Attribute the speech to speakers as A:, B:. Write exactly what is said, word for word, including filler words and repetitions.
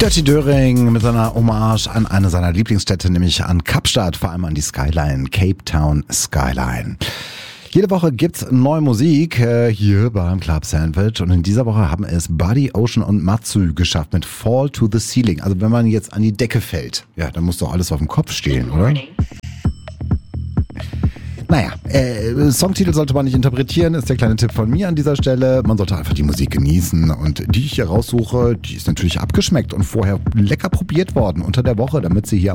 A: Dirty Döring mit seiner Hommage an eine seiner Lieblingsstädte, nämlich an Kapstadt, vor allem an die Skyline, Cape Town Skyline. Jede Woche gibt's neue Musik äh, hier beim Club Sandwich und in dieser Woche haben es Buddy, Ocean und Matsu geschafft mit Fall to the Ceiling. Also wenn man jetzt an die Decke fällt, ja, dann muss doch alles auf dem Kopf stehen, oder? Naja, äh, Songtitel sollte man nicht interpretieren, ist der kleine Tipp von mir an dieser Stelle. Man sollte einfach die Musik genießen und die ich hier raussuche, die ist natürlich abgeschmeckt und vorher lecker probiert worden unter der Woche, damit sie hier